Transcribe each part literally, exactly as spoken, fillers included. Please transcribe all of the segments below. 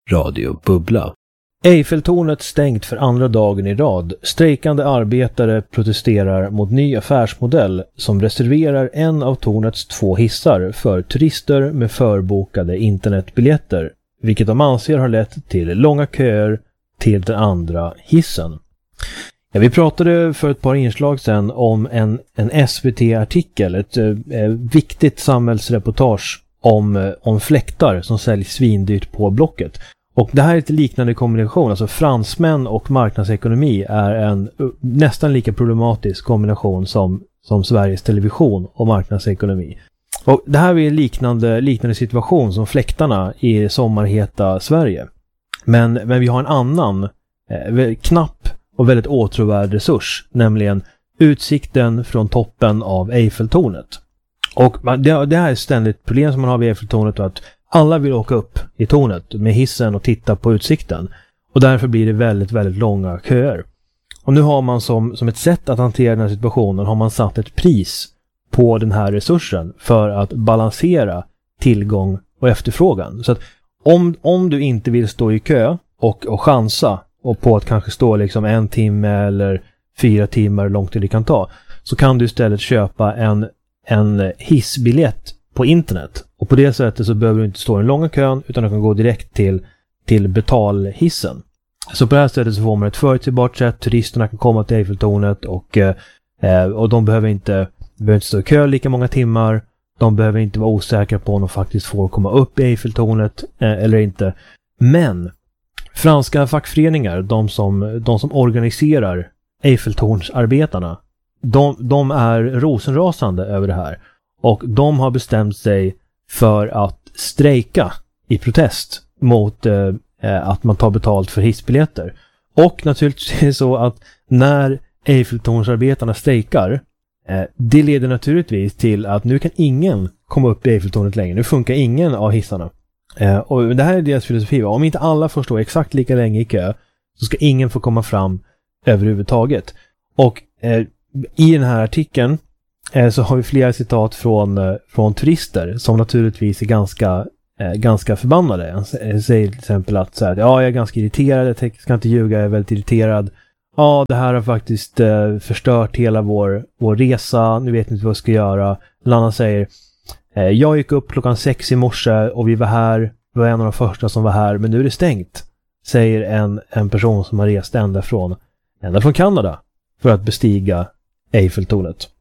Radio Bubbla. Eiffeltornet stängt för andra dagen i rad. Strejkande arbetare protesterar mot ny affärsmodell som reserverar en av tornets två hissar för turister med förbokade internetbiljetter, vilket de anser har lett till långa köer till den andra hissen. Ja, vi pratade för ett par inslag sedan om en, en S V T-artikel, ett eh, viktigt samhällsreportage om, om fläktar som säljs svindyrt på Blocket. Och det här är ett liknande kombination, alltså fransmän och marknadsekonomi är en uh, nästan lika problematisk kombination som, som Sveriges Television och marknadsekonomi. Och det här är en liknande, liknande situation som fläktarna i sommarheta Sverige. Men, men vi har en annan eh, knapp och väldigt åtråvärd resurs, nämligen utsikten från toppen av Eiffeltornet. Och det, det här är ständigt problem som man har vid Eiffeltornet, att alla vill åka upp i tornet med hissen och titta på utsikten. Och därför blir det väldigt, väldigt långa köer. Och nu har man som, som ett sätt att hantera den här situationen har man satt ett pris på den här resursen för att balansera tillgång och efterfrågan. Så att om, om du inte vill stå i kö och, och chansa och på att kanske stå liksom en timme eller fyra timmar långt det kan ta, så kan du istället köpa en, en hissbiljett på internet. Och på det sättet så behöver du inte stå i den långa kön, utan du kan gå direkt till, till betalhissen. Så på det här sättet så får man ett förutsägbart sätt. Turisterna kan komma till Eiffeltornet och, eh, och de behöver inte, behöver inte stå i kö lika många timmar. De behöver inte vara osäkra på om de faktiskt får komma upp i Eiffeltornet eh, eller inte. Men franska fackföreningar, de som, de som organiserar Eiffeltornsarbetarna, de, de är rosenrasande över det här. Och de har bestämt sig för att strejka i protest mot eh, att man tar betalt för hissbiljetter. Och naturligtvis är det så att när Eiffeltornsarbetarna strejkar, eh, det leder naturligtvis till att nu kan ingen komma upp i Eiffeltornet längre. Nu funkar ingen av hissarna. Eh, och det här är deras filosofi. Om inte alla får stå exakt lika länge i kö, så ska ingen få komma fram överhuvudtaget. Och eh, i den här artikeln så har vi flera citat från, från turister som naturligtvis är ganska, eh, ganska förbannade. Han säger till exempel att så här, ja, jag är ganska irriterad, jag ska inte ljuga, jag är väldigt irriterad. Ja, det här har faktiskt eh, förstört hela vår, vår resa, nu vet ni inte vad jag ska göra. Lana säger, eh, jag gick upp klockan sex i morse och vi var här, vi var en av de första som var här, men nu är det stängt. Säger en, en person som har rest ända från, ända från Kanada för att bestiga Eiffeltornet.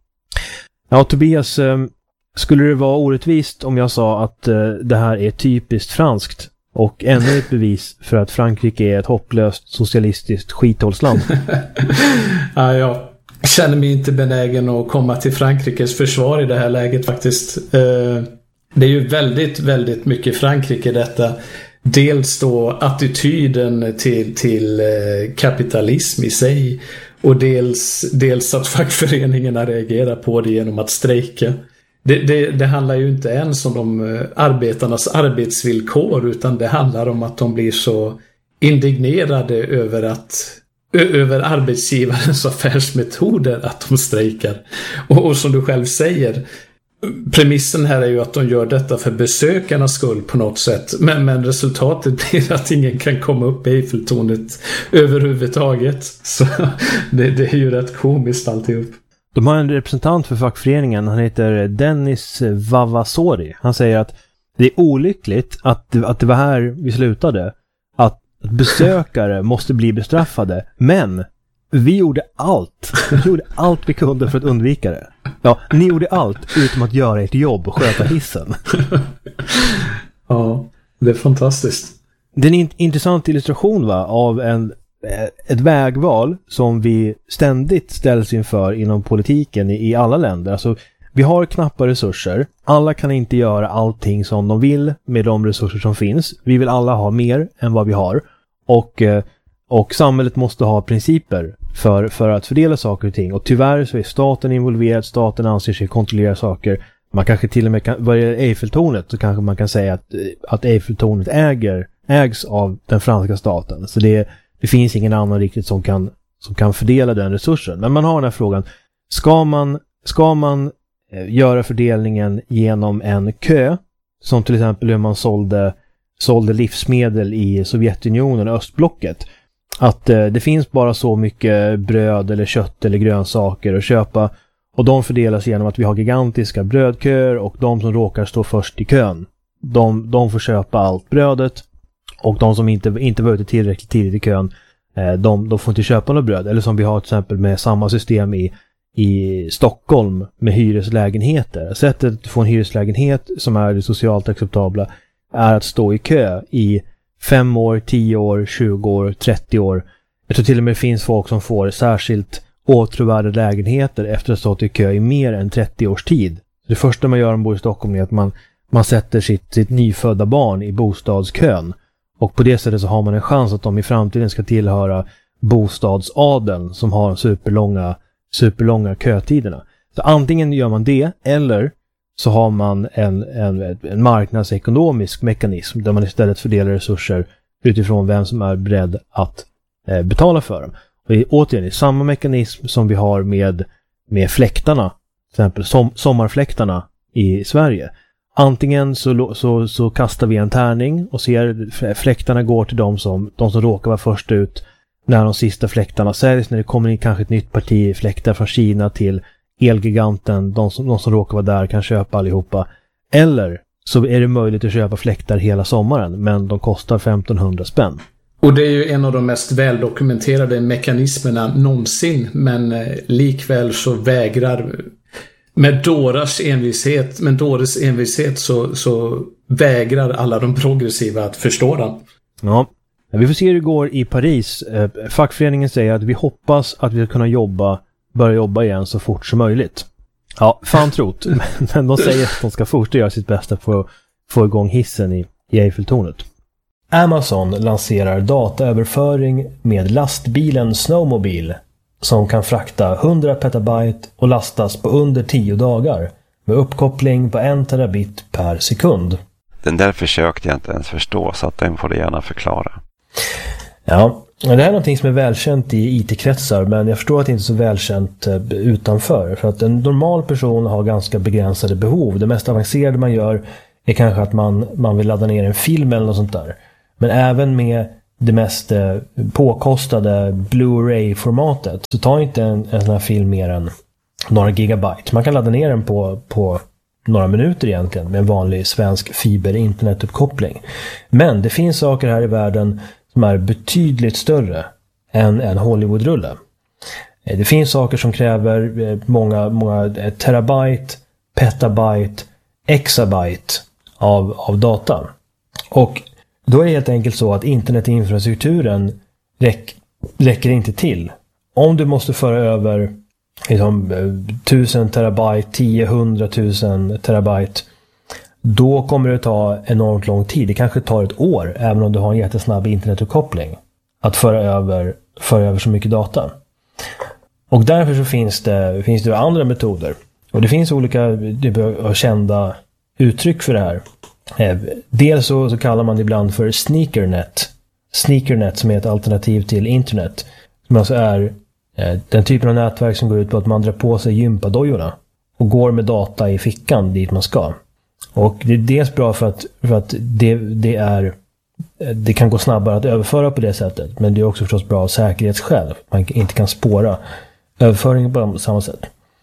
Ja, Tobias, skulle det vara orättvist om jag sa att det här är typiskt franskt och ännu ett bevis för att Frankrike är ett hopplöst socialistiskt skithållsland? Ja, jag känner mig inte benägen att komma till Frankrikes försvar i det här läget faktiskt. Det är ju väldigt, väldigt mycket Frankrike detta. Dels då attityden till, till kapitalism i sig, och dels, dels att fackföreningarna reagerar på det genom att strejka. Det, det, det handlar ju inte ens om de arbetarnas arbetsvillkor, utan det handlar om att de blir så indignerade över att över arbetsgivarens affärsmetoder att de strejkar. Och, och som du själv säger, premissen här är ju att de gör detta för besökarnas skull på något sätt. Men, men resultatet blir att ingen kan komma upp i Eiffeltornet överhuvudtaget. Så det, det är ju rätt komiskt alltihop. De har en representant för fackföreningen, han heter Dennis Vavasori. Han säger att det är olyckligt att, att det var här vi slutade. Att, att besökare måste bli bestraffade. Men vi gjorde allt. Vi gjorde allt vi kunde för att undvika det. Ja, ni gjorde allt utom att göra ett jobb och sköta hissen. Ja, det är fantastiskt. Det är en intressant illustration, va, av en, ett vägval som vi ständigt ställs inför inom politiken i, i alla länder. Alltså, vi har knappa resurser. Alla kan inte göra allting som de vill med de resurser som finns. Vi vill alla ha mer än vad vi har. Och, och samhället måste ha principer för, för att fördela saker och ting. Och tyvärr så är staten involverad. Staten anser sig kontrollera saker. Man kanske till och med kan, vad det gäller Eiffeltornet, så kanske man kan säga att, att Eiffeltornet äger, ägs av den franska staten. Så det, det finns ingen annan riktigt som kan, som kan fördela den resursen. Men man har den här frågan. Ska man, ska man göra fördelningen genom en kö, som till exempel hur man sålde, sålde livsmedel i Sovjetunionen och östblocket. Att eh, det finns bara så mycket bröd eller kött eller grönsaker att köpa, och de fördelas genom att vi har gigantiska brödköer, och de som råkar stå först i kön, de, de får köpa allt brödet, och de som inte, inte var ute tillräckligt tidigt i kön, eh, de, de får inte köpa något bröd. Eller som vi har till exempel med samma system i, i Stockholm med hyreslägenheter. Sättet att få en hyreslägenhet som är det socialt acceptabla är att stå i kö i fem år, tio år, tjugo år, trettio år. Jag tror till och med det finns folk som får särskilt åtråvärda lägenheter efter att ha stått i kö i mer än trettio års tid. Det första man gör om man bor i Stockholm är att man, man sätter sitt, sitt nyfödda barn i bostadskön. Och på det sättet så har man en chans att de i framtiden ska tillhöra bostadsadeln som har superlånga, superlånga kötiderna. Så antingen gör man det, eller så har man en, en, en marknadsekonomisk mekanism där man istället fördelar resurser utifrån vem som är beredd att eh, betala för dem. Och det är återigen det är samma mekanism som vi har med, med fläktarna, till exempel som, sommarfläktarna i Sverige. Antingen så, så, så kastar vi en tärning och ser fläktarna går till de som, de som råkar vara först ut när de sista fläktarna säljs, när det kommer in kanske ett nytt parti fläktar från Kina till Elgiganten, de som, de som råkar vara där kan köpa allihopa. Eller så är det möjligt att köpa fläktar hela sommaren, men de kostar femtonhundra spänn. Och det är ju en av de mest väldokumenterade mekanismerna någonsin, men eh, likväl så vägrar med Doras envishet, med Doras envishet så, så vägrar alla de progressiva att förstå den. Ja, vi får se hur det går i Paris. Eh, fackföreningen säger att vi hoppas att vi ska kunna jobba börja jobba igen så fort som möjligt. Ja, fan trott. Men de säger att de ska fortsätta göra sitt bästa för att få igång hissen i, i Eiffeltornet. Amazon lanserar dataöverföring med lastbilen Snowmobile som kan frakta hundra petabyte och lastas på under tio dagar med uppkoppling på en terabit per sekund. Den där försökte jag inte ens förstå, så att den får du gärna förklara. Ja, det här är någonting som är välkänt i I T-kretsar, men jag förstår att det inte är så välkänt utanför. För att en normal person har ganska begränsade behov. Det mest avancerade man gör är kanske att man, man vill ladda ner en film eller något sånt där. Men även med det mest påkostade Blu-ray-formatet så tar inte en, en sån här film mer än några gigabyte. Man kan ladda ner den på, på några minuter egentligen med en vanlig svensk fiber-internetuppkoppling. Men det finns saker här i världen som är betydligt större än en Hollywood-rulle. Det finns saker som kräver många, många terabyte, petabyte, exabyte av, av data. Och då är det helt enkelt så att internetinfrastrukturen räck, räcker inte till. Om du måste föra över liksom, tusen terabyte, tio, hundratusen terabyte, då kommer det ta enormt lång tid. Det kanske tar ett år, även om du har en jättesnabb internetuppkoppling, att föra över, föra över så mycket data. Och därför så finns det, finns det andra metoder. Och det finns olika kända uttryck för det här. Dels så, så kallar man det ibland för sneakernet. Sneakernet som är ett alternativ till internet. Som alltså är eh, den typen av nätverk som går ut på att man drar på sig gympadojorna och går med data i fickan dit man ska. Och det är dels bra för att, för att det, det, är, det kan gå snabbare att överföra på det sättet. Men det är också förstås bra av säkerhetsskäl. Man inte kan spåra överföringen på samma sätt.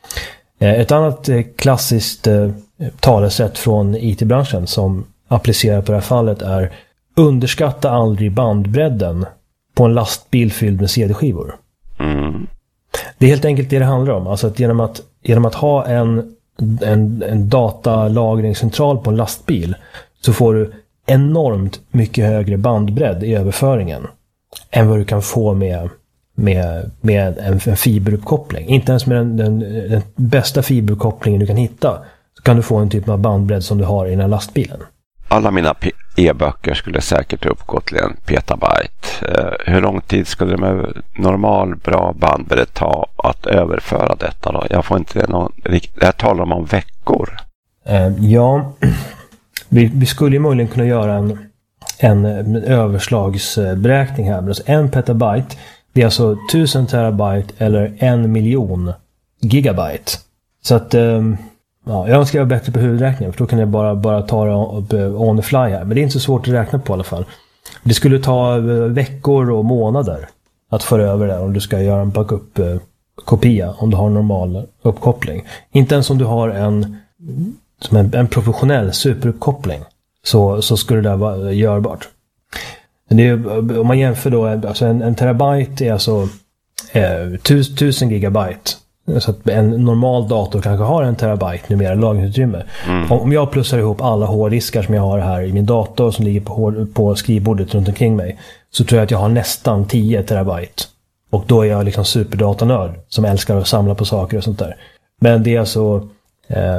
Ett annat klassiskt talesätt från I T-branschen som applicerar på det här fallet är: underskatta aldrig bandbredden på en lastbil fylld med C D-skivor. Mm. Det är helt enkelt det det handlar om. Alltså att genom att, genom att ha en, en, en datalagringscentral på en lastbil så får du enormt mycket högre bandbredd i överföringen än vad du kan få med med, med en, en fiberuppkoppling. Inte ens med den, den, den bästa fiberuppkopplingen du kan hitta så kan du få en typ av bandbredd som du har i den här lastbilen. Alla mina e-böcker skulle säkert uppgå till en petabyte. Uh, hur lång tid skulle det med normal bra bandbredd ta att överföra detta då? Jag får inte någon rikt... Jag talar om, om veckor. Uh, ja, vi, vi skulle ju möjligen kunna göra en, en, en överslagsberäkning här. Men alltså en petabyte, det är alltså tusen terabyte eller en miljon gigabyte. Så att um, Ja, jag önskar jag var bättre på huvudräkningen, för då kan jag bara, bara ta det on the fly här. Men det är inte så svårt att räkna på i alla fall. Det skulle ta veckor och månader att föra över det om du ska göra en backup-kopia om du har en normal uppkoppling. Inte ens om du har en, som en, en professionell superuppkoppling så, så skulle det där vara görbart. Det är, om man jämför då, alltså en, en terabyte är alltså eh, tus, tusen gigabyte. Så att en normal dator kanske har en terabyte numera lagringsutrymme. Mm. Om, om jag plussar ihop alla hårddiskar som jag har här i min dator som ligger på, hår, på skrivbordet runt omkring mig, så tror jag att jag har nästan tio terabyte. Och då är jag liksom superdatanörd som älskar att samla på saker och sånt där. Men det är alltså eh,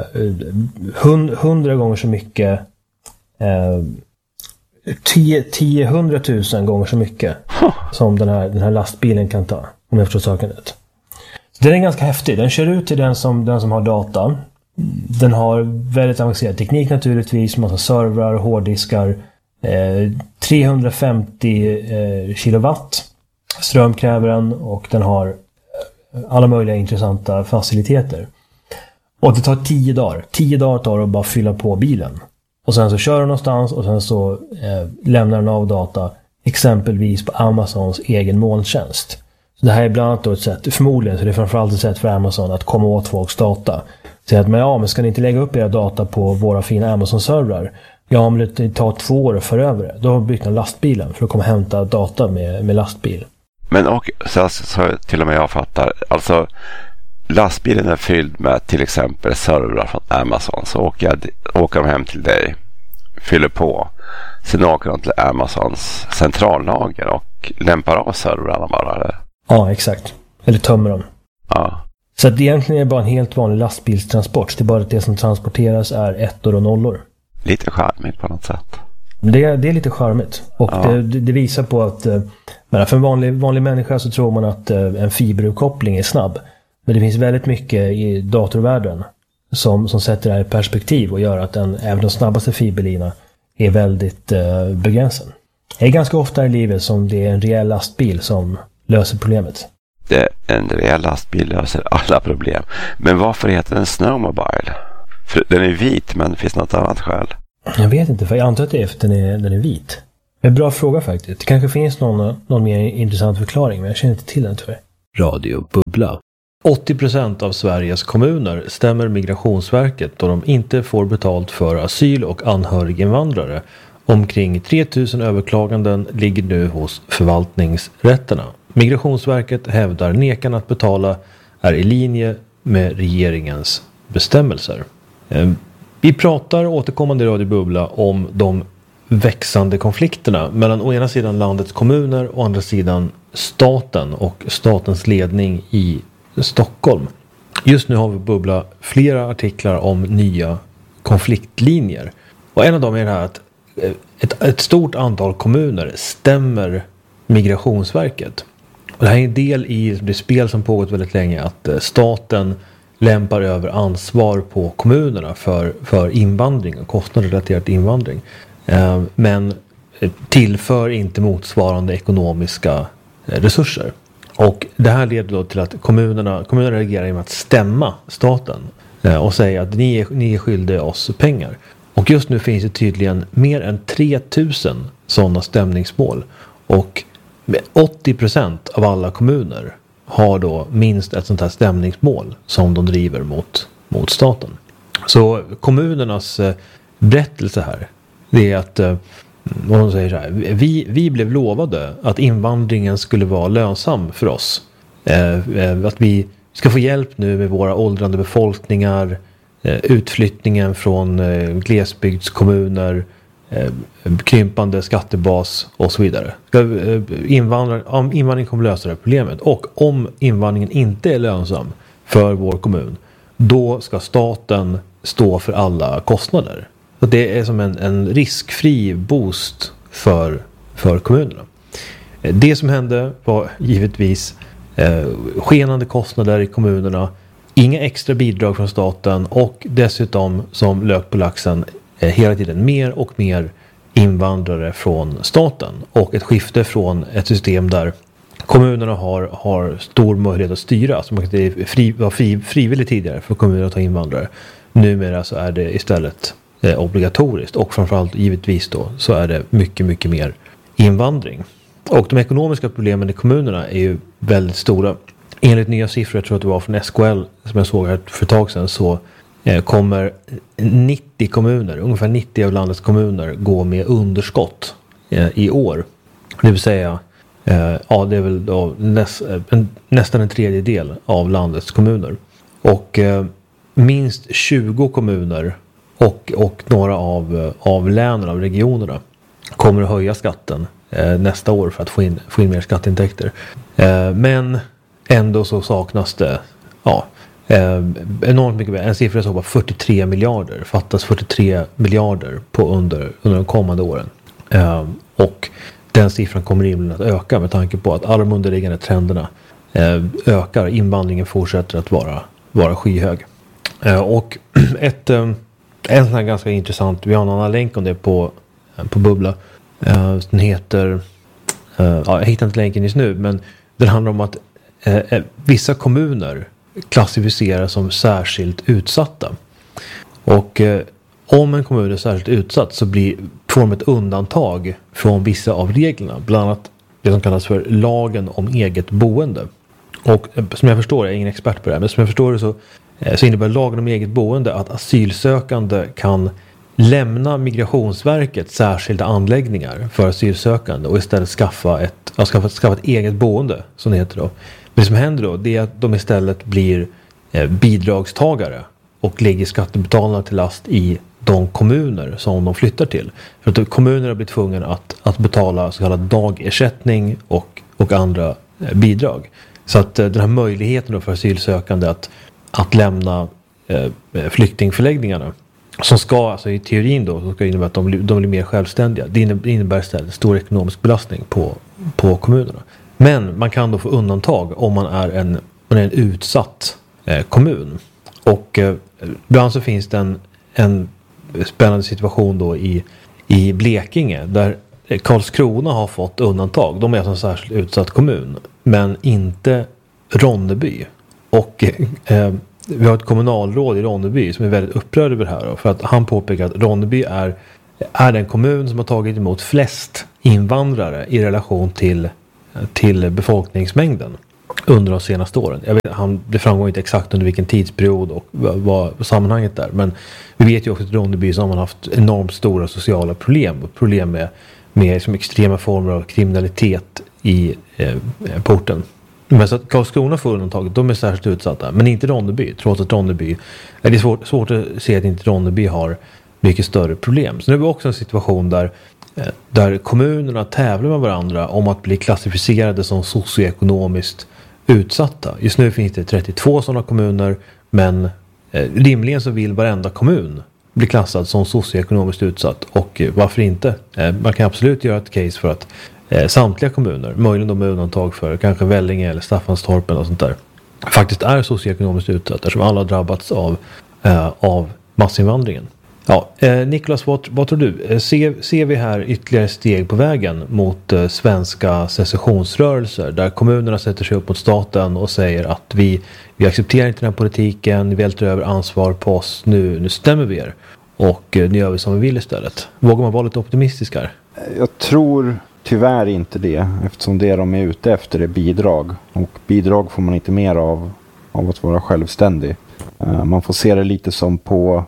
hundra gånger så mycket eh, tio, tio, hundratusen gånger så mycket som den här, den här lastbilen kan ta, om jag förstår saken rätt. Den är ganska häftig. Den kör ut till den som, den som har data. Den har väldigt avancerad teknik naturligtvis. Massa servrar, hårddiskar. Eh, trehundrafemtio eh, kilowatt ström kräver den. Och den har alla möjliga intressanta faciliteter. Och det tar tio dagar. Tio dagar tar det att bara fylla på bilen. Och sen så kör den någonstans. Och sen så eh, lämnar den av data. Exempelvis på Amazons egen molntjänst. Så det här är bland annat då ett sätt, förmodligen så det är framförallt ett sätt för Amazon att komma åt folks data. Säga att men ja, men ska ni inte lägga upp era data på våra fina Amazon-servrar? Ja, men det tar två år för över det. Då har vi byggt en lastbilen för att komma och hämta data med, med lastbil. Men och, så, så till och med jag fattar, alltså lastbilen är fylld med till exempel servrar från Amazon, så åker, jag, åker de hem till dig, fyller på. Sen åker de till Amazons centrallager och lämpar av servrarna bara, eller? Ja, exakt. Eller tömmer dem. Ja. Så att det egentligen är bara en helt vanlig lastbilstransport. Det är bara att det som transporteras är ettor och nollor. Lite charmigt på något sätt. Det är, det är lite charmigt. Och ja. det, det visar på att för en vanlig, vanlig människa så tror man att en fiberuppkoppling är snabb. Men det finns väldigt mycket i datorvärlden som, som sätter det här i perspektiv och gör att den, även de snabbaste fiberlina är väldigt eh, begränsad. Det är ganska ofta i livet som det är en rejäl lastbil som löser problemet. Det, en rejäl lastbil löser alla problem. Men varför heter den Snowmobile? För den är vit, men det finns något annat skäl. Jag vet inte, för jag antar att det är för att den är, den är vit. En bra fråga faktiskt. Det kanske finns någon, någon mer intressant förklaring, men jag känner inte till den tyvärr. Radio Bubbla. åttio procent av Sveriges kommuner stämmer Migrationsverket då de inte får betalt för asyl- och anhöriginvandrare. Omkring tre tusen överklaganden ligger nu hos förvaltningsrätterna. Migrationsverket hävdar nekan att betala är i linje med regeringens bestämmelser. Vi pratar återkommande i Radio Bubbla om de växande konflikterna mellan å ena sidan landets kommuner och å andra sidan staten och statens ledning i Stockholm. Just nu har vi Bubbla flera artiklar om nya konfliktlinjer. Och en av dem är det här att ett, ett stort antal kommuner stämmer Migrationsverket. Och det här är en del i det spel som pågått väldigt länge, att staten lämpar över ansvar på kommunerna för, för invandring och kostnader relaterat till invandring. Eh, men tillför inte motsvarande ekonomiska resurser. Och det här leder då till att kommunerna, kommunerna reagerar genom att stämma staten eh, och säga att ni är, ni är skyldiga oss pengar. Och just nu finns det tydligen mer än tre tusen sådana stämningsmål. Och åttio procent av alla kommuner har då minst ett sånt här stämningsmål som de driver mot, mot staten. Så kommunernas eh, berättelse här, det är att eh, vad de säger så här, vi, vi blev lovade att invandringen skulle vara lönsam för oss. Eh, att vi ska få hjälp nu med våra åldrande befolkningar, eh, utflyttningen från eh, glesbygdskommuner, eh, krympande skattebas och så vidare. Ska, eh, invandring, om invandring kommer lösa det här problemet. Och om invandringen inte är lönsam för vår kommun, då ska staten stå för alla kostnader. Så det är som en, en riskfri boost för, för kommunerna. Det som hände var givetvis eh, skenande kostnader i kommunerna, inga extra bidrag från staten och dessutom som lök på laxen eh, hela tiden mer och mer invandrare från staten. Och ett skifte från ett system där kommunerna har, har stor möjlighet att styra. Som det fri, var fri, frivilligt tidigare för kommuner att ta invandrare. numera så är det istället eh, obligatoriskt. Och framförallt givetvis då så är det mycket, mycket mer invandring. Och de ekonomiska problemen i kommunerna är ju väldigt stora. Enligt nya siffror, jag tror att det var från S K L som jag såg här för ett tag sedan, så eh, kommer nittio kommuner, ungefär nittio av landets kommuner gå med underskott eh, i år. Det vill säga, eh, ja det är väl då näs, en, nästan en tredjedel av landets kommuner. Och eh, minst tjugo kommuner och, och några av, av länen, av regionerna kommer att höja skatten eh, nästa år för att få in, få in mer skatteintäkter. Eh, men ändå så saknas det ja, eh, enormt mycket. En siffra som var fyrtiotre miljarder. Fattas fyrtiotre miljarder på under, under de kommande åren. Eh, och den siffran kommer rimligen att öka med tanke på att alla de underliggande trenderna eh, ökar. Invandringen fortsätter att vara, vara skyhög. Eh, och ett, eh, en sån här ganska intressant, vi har en annan länk om det på, på Bubbla. Eh, den heter, eh, ja, jag hittar inte länken just nu, men den handlar om att Eh, vissa kommuner klassificeras som särskilt utsatta. Och eh, om en kommun är särskilt utsatt så blir får ett undantag från vissa av reglerna. Bland annat det som kallas för lagen om eget boende. Och eh, som jag förstår, jag är ingen expert på det här, men som jag förstår det så, eh, så innebär lagen om eget boende att asylsökande kan lämna Migrationsverket särskilda anläggningar för asylsökande och istället skaffa ett, ja, skaffa, skaffa ett eget boende, som det heter då. Det som händer då, det är att de istället blir eh, bidragstagare och lägger skattebetalarna till last i de kommuner som de flyttar till. För att kommunerna blir tvungna att, att betala så kallad dagersättning och, och andra eh, bidrag. Så att eh, den här möjligheten då för asylsökande att, att lämna eh, flyktingförläggningarna, som ska, alltså i teorin då, som ska innebära att de blir, de blir mer självständiga. Det innebär istället stor ekonomisk belastning på, på kommunerna. Men man kan då få undantag om man är en, man är en utsatt eh, kommun. Och eh, ibland så finns det en, en spännande situation då i, i Blekinge där Karlskrona har fått undantag. De är alltså en särskilt utsatt kommun, men inte Ronneby. Och eh, vi har ett kommunalråd i Ronneby som är väldigt upprörd över det här då, för att han påpekar att Ronneby är, är den kommun som har tagit emot flest invandrare i relation till till befolkningsmängden under de senaste åren. Jag vet, han, det framgår inte exakt under vilken tidsperiod och vad, vad sammanhanget där, men vi vet ju också att Ronneby har man haft enormt stora sociala problem och problem med, med liksom extrema former av kriminalitet i eh, porten. Men så att Karlskrona får undantaget, de är särskilt utsatta, men inte Ronneby, trots att Ronneby, är det svårt, svårt att se att inte Ronneby har mycket större problem. Så nu är vi också en situation där där kommunerna tävlar med varandra om att bli klassificerade som socioekonomiskt utsatta. Just nu finns det trettiotvå sådana kommuner, men eh, rimligen så vill varenda kommun bli klassad som socioekonomiskt utsatt. Och eh, varför inte? Eh, man kan absolut göra ett case för att eh, samtliga kommuner, möjligen de med undantag för kanske Vellinge eller Staffanstorp och sånt där, faktiskt är socioekonomiskt utsatta, eftersom alla har drabbats av, eh, av massinvandringen. Ja, eh, Niklas, vad, vad tror du? Eh, ser, ser vi här ytterligare steg på vägen mot eh, svenska secessionsrörelser där kommunerna sätter sig upp mot staten och säger att vi, vi accepterar inte den här politiken, vi vältrar över ansvar på oss, nu, nu stämmer vi er och eh, nu gör vi som vi vill istället. Vågar man vara lite optimistisk här? Jag tror tyvärr inte det, eftersom det de är ute efter är bidrag, och bidrag får man inte mer av, av att vara självständig. Eh, man får se det lite som på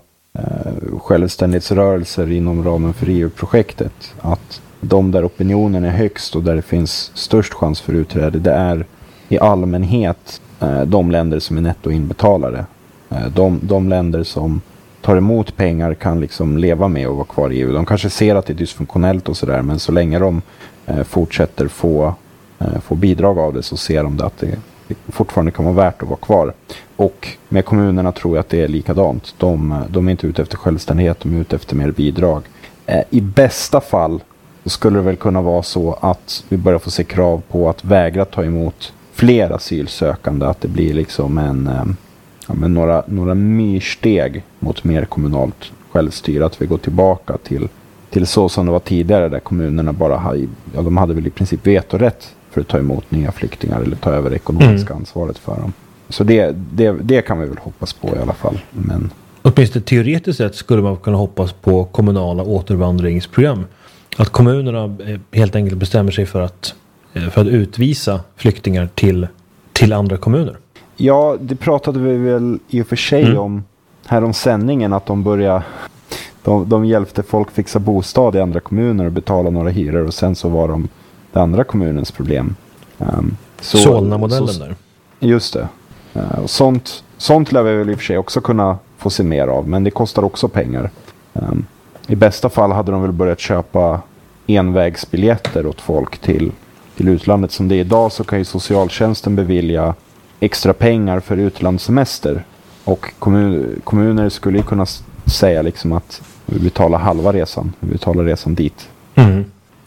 självständighetsrörelser inom ramen för E U-projektet, att de där opinionen är högst och där det finns störst chans för utträde, det är i allmänhet de länder som är nettoinbetalare. De, de länder som tar emot pengar kan liksom leva med och vara kvar i E U. De kanske ser att det är dysfunktionellt och sådär, men så länge de fortsätter få, få bidrag av det så ser de det att det fortfarande kan vara värt att vara kvar. Och med kommunerna tror jag att det är likadant. De, de är inte ute efter självständighet, de är ute efter mer bidrag. Eh, I bästa fall så skulle det väl kunna vara så att vi börjar få se krav på att vägra ta emot fler asylsökande. Att det blir liksom en, eh, ja, men några, några myrsteg mot mer kommunalt självstyre. Att vi går tillbaka till, till så som det var tidigare, där kommunerna bara hade, ja, de hade väl i princip vetorätt för att ta emot nya flyktingar eller ta över det ekonomiska mm. ansvaret för dem. Så det, det, det kan vi väl hoppas på i alla fall. Men... åtminstone teoretiskt sett skulle man kunna hoppas på kommunala återvandringsprogram. Att kommunerna helt enkelt bestämmer sig för att, för att utvisa flyktingar till, till andra kommuner. Ja, det pratade vi väl i och för sig mm. om här om sändningen, att de började de, de hjälpte folk fixa bostad i andra kommuner och betala några hyror, och sen så var de den andra kommunens problem. Um, så, Solna-modellen så, där. Just det. Uh, och sånt, sånt lär vi väl i och för sig också kunna få se mer av, men det kostar också pengar. Um, I bästa fall hade de väl börjat köpa envägsbiljetter åt folk till, till utlandet. Som det är idag så kan ju socialtjänsten bevilja extra pengar för utlandssemester. Och kommun, kommuner skulle ju kunna säga liksom att vi betalar halva resan. Vi betalar resan dit. Mm.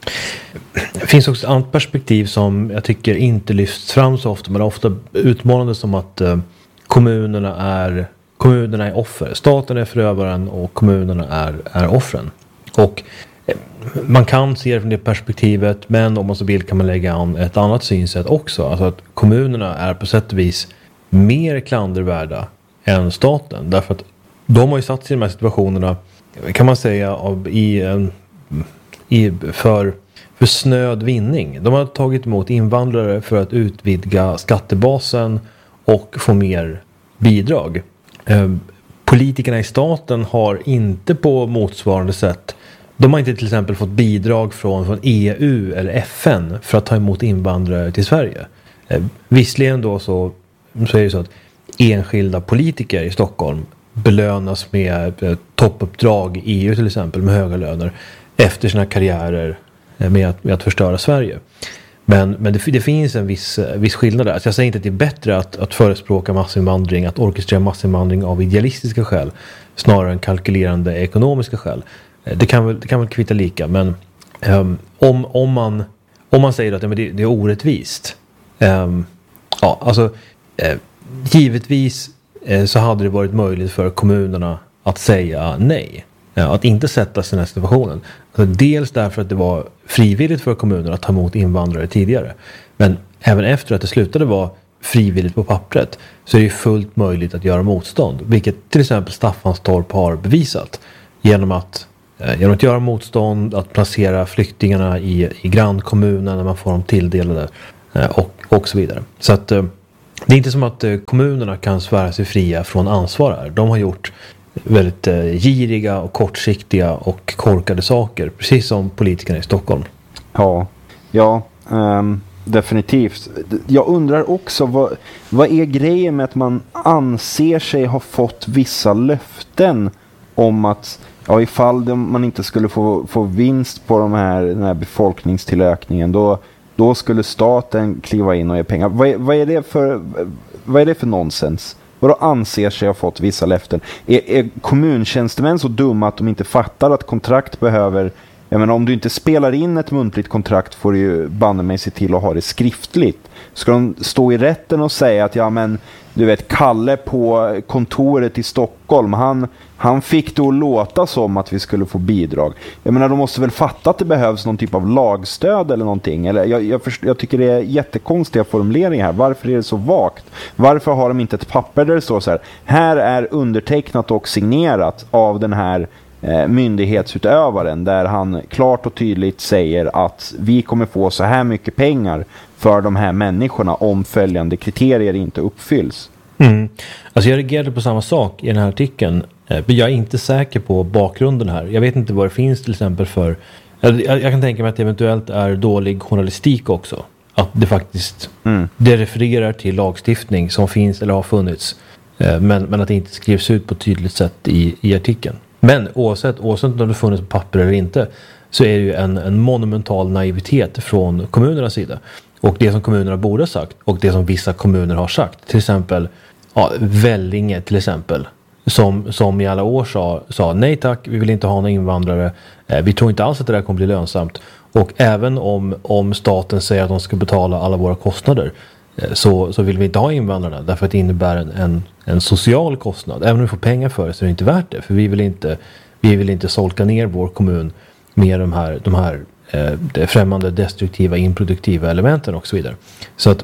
Det finns också ett annat perspektiv som jag tycker inte lyfts fram så ofta, men är ofta utmanande, som att eh, kommunerna är kommunerna är offer. Staten är förövaren och kommunerna är, är offren. Och eh, man kan se det från det perspektivet, men om man så vill kan man lägga an ett annat synsätt också. Alltså att kommunerna är på sätt och vis mer klandervärda än staten. Därför att de har ju satt sig i de här situationerna, kan man säga, av, i, i, för, för snöd vinning. De har tagit emot invandrare för att utvidga skattebasen och få mer bidrag. Eh, politikerna i staten har inte på motsvarande sätt, de har inte till exempel fått bidrag från, från E U eller F N för att ta emot invandrare till Sverige. Eh, visserligen då så, så är det så att enskilda politiker i Stockholm belönas med eh, toppuppdrag i E U till exempel med höga löner efter sina karriärer eh, med, att, med att förstöra Sverige. Men, men det, det finns en viss, viss skillnad där. Så jag säger inte att det är bättre att, att förespråka massinvandring, att orkestrera massinvandring av idealistiska skäl snarare än kalkylerande ekonomiska skäl. Det kan väl, det kan väl kvitta lika, men um, om, om, man, om man säger att ja, men det, det är orättvist, um, ja, alltså eh, givetvis eh, så hade det varit möjligt för kommunerna att säga nej. Att inte sätta sig i den här situationen. Alltså dels därför att det var frivilligt för kommunerna att ta emot invandrare tidigare. Men även efter att det slutade vara frivilligt på pappret så är det fullt möjligt att göra motstånd. Vilket till exempel Staffanstorp har bevisat. Genom att, eh, genom att göra motstånd, att placera flyktingarna i, i grannkommunen när man får dem tilldelade eh, och, och så vidare. Så att eh, det är inte som att eh, kommunerna kan svära sig fria från ansvar här. De har gjort väldigt eh, giriga och kortsiktiga och korkade saker, precis som politikerna i Stockholm. Ja, ja um, definitivt. Jag undrar också, vad, vad är grejen med att man anser sig ha fått vissa löften om att ja, ifall de, man inte skulle få, få vinst på de här, den här befolkningstillökningen, då, då skulle staten kliva in och ge pengar. Vad, vad, är det för, vad är det för nonsens? Vadå anser sig ha fått vissa löften? Är, är kommuntjänstemän så dumma att de inte fattar att kontrakt behöver... Jag menar, om du inte spelar in ett muntligt kontrakt får du ju banne mig se till att ha det skriftligt. Ska de stå i rätten och säga att ja men, du vet, Kalle på kontoret i Stockholm, han, han fick det att låta som att vi skulle få bidrag. Jag menar, de måste väl fatta att det behövs någon typ av lagstöd eller någonting. Eller, jag, jag, först, jag tycker det är jättekonstiga formuleringar här. Varför är det så vagt? Varför har de inte ett papper där det står så här: här är undertecknat och signerat av den här eh, myndighetsutövaren, där han klart och tydligt säger att vi kommer få så här mycket pengar för de här människorna om följande kriterier inte uppfylls. Mm. Alltså jag reagerade på samma sak i den här artikeln. Jag är inte säker på bakgrunden här. Jag vet inte vad det finns till exempel för... Jag, jag kan tänka mig att det eventuellt är dålig journalistik också. Att det faktiskt mm. det refererar till lagstiftning som finns eller har funnits. Men, men att det inte skrivs ut på ett tydligt sätt i, i artikeln. Men oavsett, oavsett om det funnits på papper eller inte, så är det ju en, en monumental naivitet från kommunernas sida. Och det som kommunerna borde ha sagt och det som vissa kommuner har sagt. Till exempel ja, Vellinge till exempel. Som, som i alla år sa, sa nej tack, vi vill inte ha några invandrare. Eh, vi tror inte alls att det där kommer bli lönsamt. Och även om, om staten säger att de ska betala alla våra kostnader, eh, så, så vill vi inte ha invandrarna. Därför att det innebär en, en, en social kostnad. Även om vi får pengar för det så är det inte värt det. För vi vill inte, vi vill inte solka ner vår kommun med de här, de här eh, främmande, destruktiva, improduktiva elementen och så vidare. Så att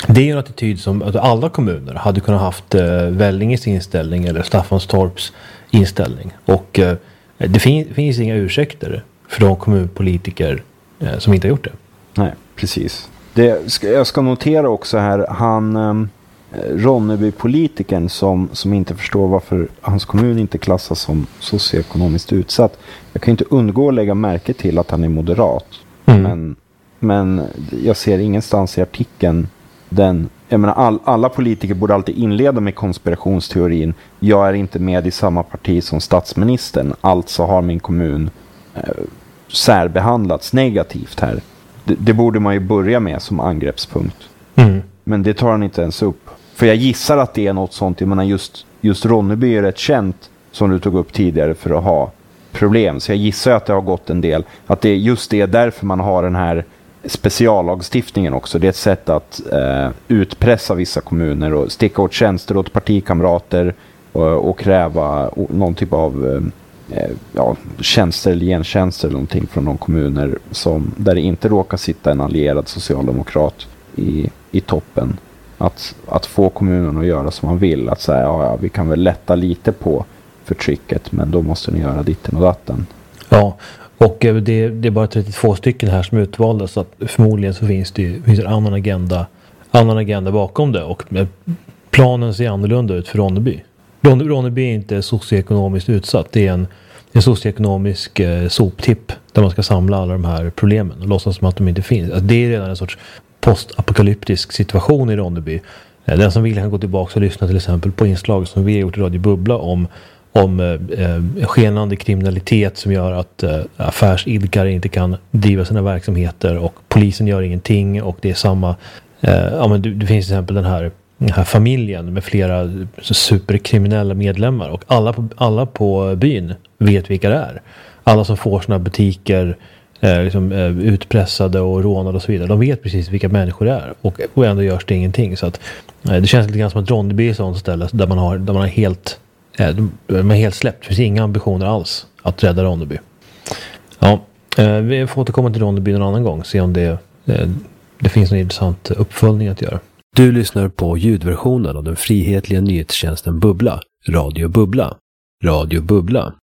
det är ju en attityd som att alla kommuner hade kunnat haft eh, Vellinges inställning eller Staffanstorps inställning. Och eh, det fin- finns inga ursäkter för de kommunpolitiker eh, som inte har gjort det. Nej, precis. Det ska, jag ska notera också här, han eh, Ronneby-politikern som, som inte förstår varför hans kommun inte klassas som socioekonomiskt utsatt. Jag kan inte undgå att lägga märke till att han är moderat. Mm. Men, men jag ser ingenstans i artikeln den, jag menar all, alla politiker borde alltid inleda med konspirationsteorin. Jag är inte med i samma parti som statsministern, alltså har min kommun eh, särbehandlats negativt här. Det, det borde man ju börja med som angreppspunkt. Mm. Men det tar han inte ens upp. För jag gissar att det är något sånt. Jag menar just, just Ronneby är rätt känt, som du tog upp tidigare, för att ha problem. Så jag gissar att det har gått en del. Att det är just det därför man har den här speciallagstiftningen också. Det är ett sätt att eh, utpressa vissa kommuner och sticka åt tjänster åt partikamrater och, och kräva någon typ av eh, ja, tjänster eller gentjänster eller någonting från de kommuner som, där det inte råkar sitta en allierad socialdemokrat i, i toppen. Att, att få kommunen att göra som man vill. Att säga, ja, ja vi kan väl lätta lite på förtrycket, men då måste ni göra ditten och datten. Ja, och det, det är bara trettiotvå stycken här som är utvalda, så att förmodligen så finns det, finns det en annan agenda, annan agenda bakom det, och planen ser annorlunda ut för Ronneby. Ronneby, Ronneby är inte socioekonomiskt utsatt, det är en, en socioekonomisk eh, soptipp där man ska samla alla de här problemen och låtsas som att de inte finns. Alltså, det är redan en sorts postapokalyptisk situation i Ronneby. Den som vill kan gå tillbaka och lyssna till exempel på inslag som vi har gjort i Radio Bubbla om, om eh, skenande kriminalitet som gör att eh, affärsidkare inte kan driva sina verksamheter och polisen gör ingenting, och det är samma eh, ja, men det, det finns till exempel den här, den här familjen med flera superkriminella medlemmar, och alla på, alla på byn vet vilka det är. Alla som får såna butiker Eh, liksom, eh, utpressade och rånade och så vidare. De vet precis vilka människor det är, och, och ändå görs det ingenting. Så att, eh, det känns lite grann som att Ronneby är ett sånt ställe där man har, där man har helt eh, de, de är helt släppt. Det finns inga ambitioner alls att rädda Ronneby. Ja, eh, vi får återkomma till Ronneby någon annan gång, se om det, eh, det finns någon intressant uppföljning att göra. Du lyssnar på ljudversionen av den frihetliga nyhetstjänsten Bubbla, Radio Bubbla. Radio Bubbla.